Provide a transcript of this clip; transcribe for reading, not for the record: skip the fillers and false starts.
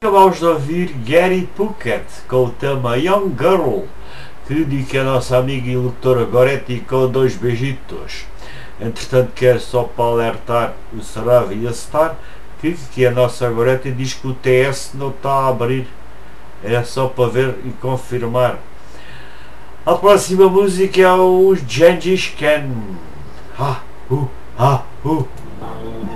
Acabamos de ouvir Gary Puckett com o tema Young Girl, que diz que a nossa amiga e locutora Goretti com 2 beijitos. Entretanto, quero só para alertar o Sarava e a Star que a nossa Goretti diz que o TS não está a abrir. É só para ver e confirmar. A próxima música é os Gengis Khan. Ha, ha,